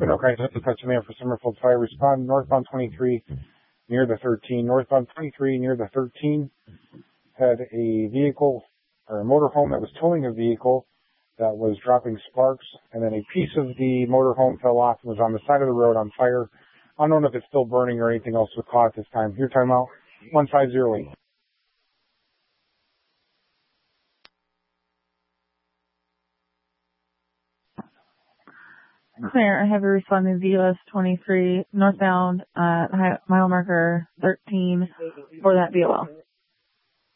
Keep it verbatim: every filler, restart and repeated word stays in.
Okay, that's a touch of man for Summerfield Fire. Respond northbound twenty-three near the thirteen. Northbound twenty-three near the thirteen had a vehicle or a motorhome that was towing a vehicle that was dropping sparks, and then a piece of the motorhome fell off and was on the side of the road on fire. I don't know if it's still burning or anything else was caught at this time. Your timeout, one five zero eight. Clear. I have a responding V U S twenty-three northbound, uh, mile marker thirteen for that V O L.